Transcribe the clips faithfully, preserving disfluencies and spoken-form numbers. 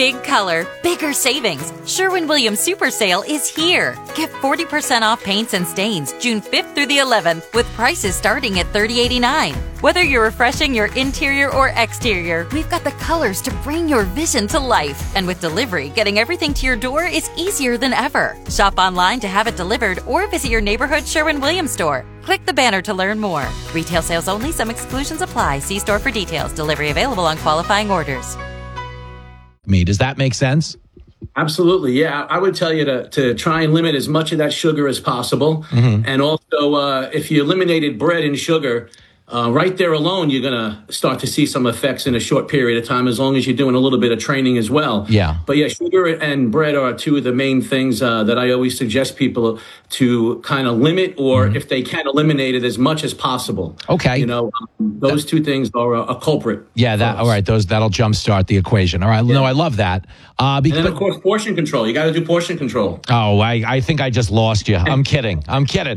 Big color, bigger savings. Sherwin-Williams Super Sale is here. Get forty percent off paints and stains June fifth through the eleventh with prices starting at thirty eighty-nine. Whether you're refreshing your interior or exterior, we've got the colors to bring your vision to life. And with delivery, getting everything to your door is easier than ever. Shop online to have it delivered or visit your neighborhood Sherwin-Williams store. Click the banner to learn more. Retail sales only. Some exclusions apply. See store for details. Delivery available on qualifying orders. Me, does that make sense? Absolutely, yeah. I would tell you to to try and limit as much of that sugar as possible. Mm-hmm. And also, uh, if you eliminated bread and sugar, uh, right there alone, you're going to start to see some effects in a short period of time, as long as you're doing a little bit of training as well. Yeah. But yeah, sugar and bread are two of the main things uh, that I always suggest people to kind of limit, or mm-hmm. if they can, eliminate it as much as possible. Okay. You know, um, those two things are a, a culprit. Yeah, that all right. Those that'll jumpstart the equation. All right. Yeah. No, I love that. Uh, because, and then, of course, portion control. You got to do portion control. Oh, I, I think I just lost you. I'm kidding. I'm kidding.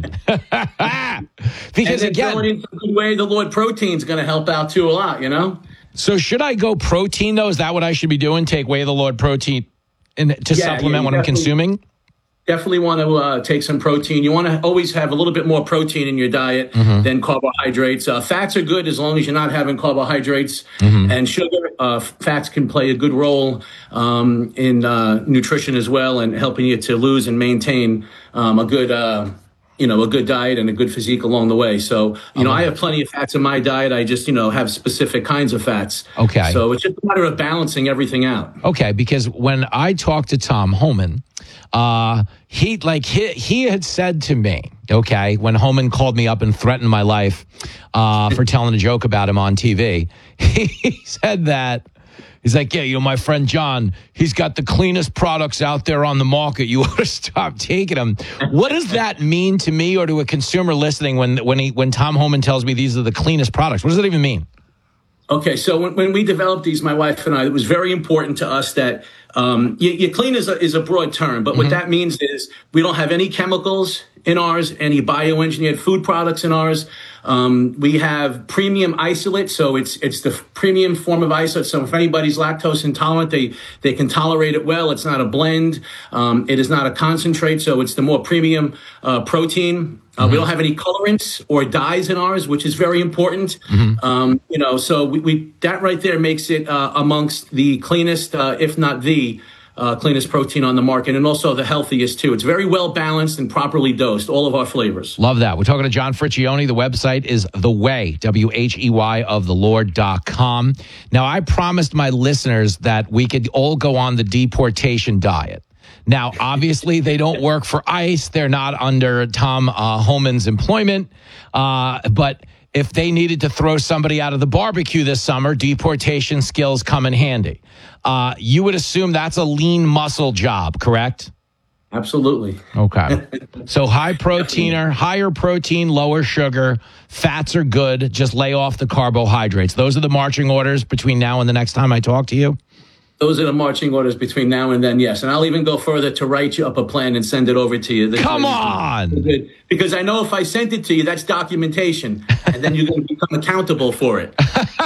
Because and again, going in some good way, the Lord Protein is going to help out too a lot. You know. So should I go protein though? Is that what I should be doing? Take Way of the Lord Protein in, to yeah, supplement yeah, what I'm consuming? Definitely want to uh, take some protein. You want to always have a little bit more protein in your diet mm-hmm. than carbohydrates. Uh, fats are good as long as you're not having carbohydrates mm-hmm. and sugar. Uh, fats can play a good role um, in uh, nutrition as well, and helping you to lose and maintain um, a good, uh, you know, a good diet and a good physique along the way. So, you know, I have plenty of fats in my diet. I just, you know, have specific kinds of fats. Okay. So it's just a matter of balancing everything out. Okay, because when I talked to Tom Homan, Uh, he like he, he had said to me, okay, when Homan called me up and threatened my life uh, for telling a joke about him on T V, he said that he's like, yeah, you know, my friend John, he's got the cleanest products out there on the market. You ought to stop taking them. What does that mean to me or to a consumer listening when when he when Tom Homan tells me these are the cleanest products? What does that even mean? Okay, so when, when we developed these, my wife and I, it was very important to us that um, you, you clean is a, is a broad term, but mm-hmm. what that means is we don't have any chemicals in ours, any bioengineered food products in ours. Um, we have premium isolate, so it's it's the premium form of isolate. So if anybody's lactose intolerant, they they can tolerate it well. It's not a blend. Um, it is not a concentrate, so it's the more premium uh, protein. Uh, mm-hmm. We don't have any colorants or dyes in ours, which is very important. Mm-hmm. Um, you know, so we, we that right there makes it uh, amongst the cleanest, uh, if not the uh, cleanest protein on the market, and also the healthiest too. It's very well balanced and properly dosed. All of our flavors. Love that. We're talking to John Friccione. The website is The Way, W H E Y of the Lord dot com. Now, I promised my listeners that we could all go on the deportation diet. Now, obviously, they don't work for ICE. They're not under Tom uh, Homan's employment. Uh, but if they needed to throw somebody out of the barbecue this summer, deportation skills come in handy. Uh, you would assume that's a lean muscle job, correct? Absolutely. Okay. So high proteiner, higher protein, lower sugar. Fats are good. Just lay off the carbohydrates. Those are the marching orders between now and the next time I talk to you? Those are the marching orders between now and then, yes. And I'll even go further to write you up a plan and send it over to you. Come on! Because I know if I sent it to you, that's documentation. And then you're going to become accountable for it.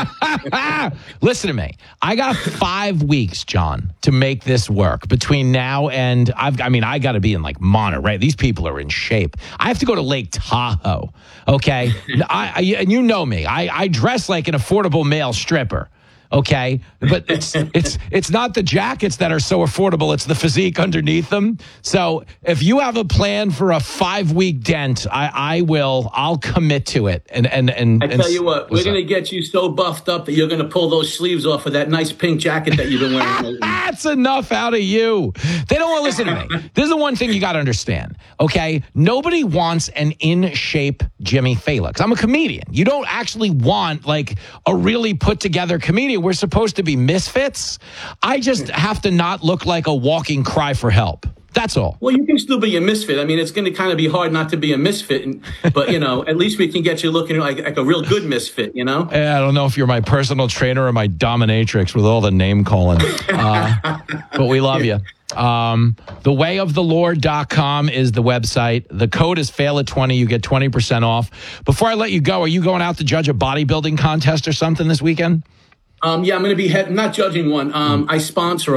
Listen to me. I got five weeks, John, to make this work between now and, I've, I mean, I got to be in like Monterey. These people are in shape. I have to go to Lake Tahoe, okay? I, I, and you know me. I, I dress like an affordable male stripper. Okay, but it's it's it's not the jackets that are so affordable. It's the physique underneath them. So if you have a plan for a five week dent, I, I will. I'll commit to it. And and and I tell and, you what, we're going to get you so buffed up that you're going to pull those sleeves off of that nice pink jacket that you've been wearing. That's enough out of you. They don't want to listen to me. This is the one thing you got to understand. Okay, nobody wants an in shape Jimmy Felix. I'm a comedian. You don't actually want like a really put together comedian. We're supposed to be misfits. I just have to not look like a walking cry for help. That's all. Well, you can still be a misfit. I mean, it's going to kind of be hard not to be a misfit, and, but, you know, at least we can get you looking like, like a real good misfit, you know? Yeah, I don't know if you're my personal trainer or my dominatrix with all the name calling. Uh, but we love you. Um, the way of the Lord dot com is the website. The code is fail at twenty. You get twenty percent off. Before I let you go, are you going out to judge a bodybuilding contest or something this weekend? Um, yeah, I'm going to be head, not judging one. Um, I sponsor